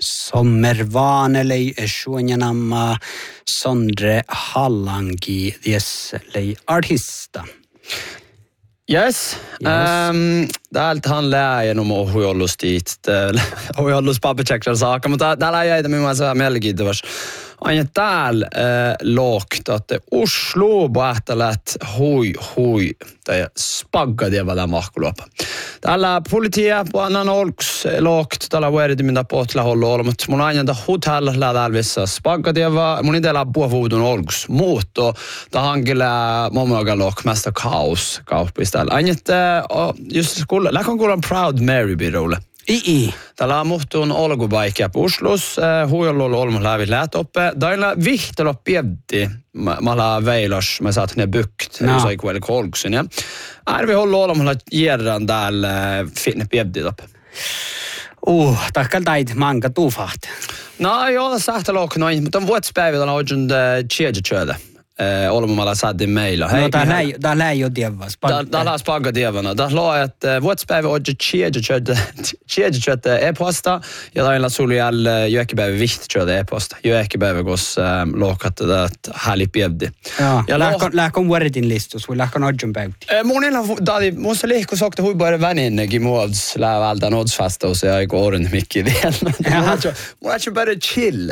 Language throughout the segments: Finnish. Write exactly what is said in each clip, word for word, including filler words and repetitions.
Sommervaanelei suonjanamma Sondre Hallangi dieslei artista. Yes, yes. Um, täältä hän lähen om ohjollustit, ohjolluspappecheckar saakka, mutta täällä jäitä minun se mielenkiintois. Aina täällä äh, lågt att Oslo päätälät hui hui tai spagga tievalla mahkuluopa. Täällä politia på annan olks lågt täällä vuodet mitä potla hollo mutta mun aina hotell lädälvissä spagga tieva mun idellä puhuudun olks muutto ta hankilla momoga låg mesta kaos kauppistalla. Aina just skulla läkon kuulan Proud Mary birolle. I-i. Täällä muhtuun olkupaikkia Puslus, huijollulla olmus lävit lähtoppe. Täällä vihtelo pieddi, mä ollaan veilos, mä saat ne bykt, no. Jos ei kuule kolksin. Ja ärvi hollu olmulla järran täällä finne pieddi toppe. Uh, takkal tait manka tuufaht. No joo, sähtä look noin, mutta on vuotspäivä täällä oikein tjeedjötjöötä. Eh, olmalla saatiin meillä. Hei, no, tää läi jo tievas. Tää läs pagga tievana. Tää loo, että vuotspäivä on tjeedjötjöötä e-posta ja täällä suli jälle jökkipäivä vihtjöötä e-posta. Jökkipäivä, kos lookat tätä häli pievdi. Ja lähkon vuoretin listus, voi lähkon odjon päivti. Monilla, mun se lihku sokta huipuiden väninnekin muods lävältä nodsfastos ja aiku orin mikki vielä. Mun lähtsä bara chill.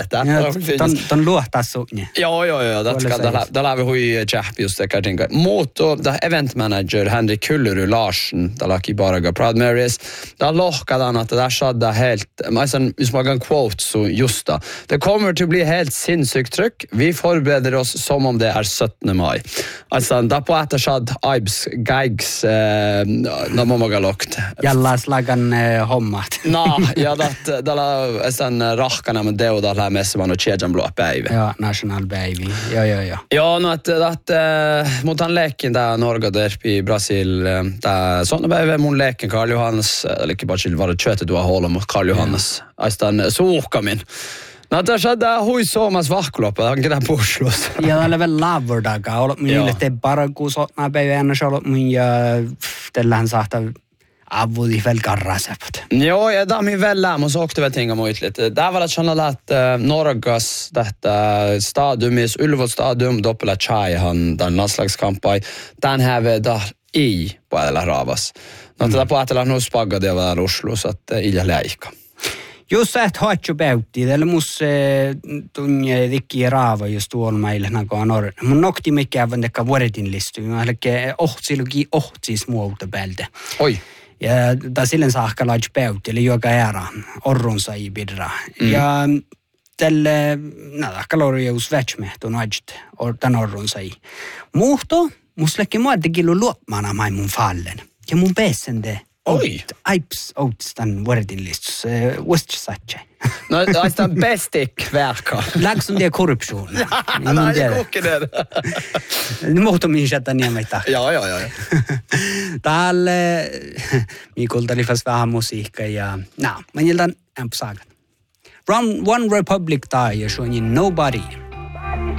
Ton luohtaa suunni. Joo, joo, joo. Täällä vi hui tjähpi just det kanske. Muutto, det event manager Henrik Kullerud Larsen, täällä kibaraga Proud Marys. Tää lohkadan att det där sadda helt, men hvis man kan quote så justa. Det kommer att bli helt sinnssykt tryck. Vi förbereder oss som om det är sjuttonde maj. Alltså där på att sad Ibs gigs när man var lokt. Jalla slagan hommat. No, ja det där sen rahkana med det och där mässa man och tjejan blå päivä. Ja, national baby. Ja, ja, ja. Ja, no att att mot han leken där Norge där i Brasil där såna behöver mun leken Karl Johannes eller bara till vara köttet du har hålla mot Karl Johannes. Astan såka min. No tässä on hui soomas vahkuloppa, on ketä puslus. Ja täällä vielä lavordaga, olot minille te parakuus otnaa päivänä, olot min ja tällähän saattaa avudi väl karrasepat. Joo, ja tämä on väl lämmö, så åkte väl tinga mot lite. Där var det känna att uh, Norgas detta stadium is Ulvård stadium doppela chai han den landslagskampai. Den här vi där i på alla ravas. No mm. Tätä på att nu spagga det var Oslo så att uh, illa läika. Just att hatju bäutti, tällä mus tunne dikki raava just tuolla meillä nakoa nor. Mun nokti mikä on dekka vuoretin listu. Mä helke ohtsilugi ohtsis muuta päältä. Oi. Ja ta sillen saakka laaj bäutti, eli joka ära orrunsa i bidra. Mm. Ja tälle nada kalori us vetchmehtun ajt or tan orrunsa i. Muhto muslekki muaddikilu luopmana mai mun fallen. Ja mun pesende. Oi. Aips outs tämän vuoretin listus. Westsatche. No, det är bästik verkar. Läggs om det är korruption. Ja, det är kocken där. Nu måste man ju sätta ner mig där. Ja, ja, ja. Täällä mi kuulteli fast vähän musiikkia ja no, men gildan en på sagan. Run One Republic tai ja så Nobody.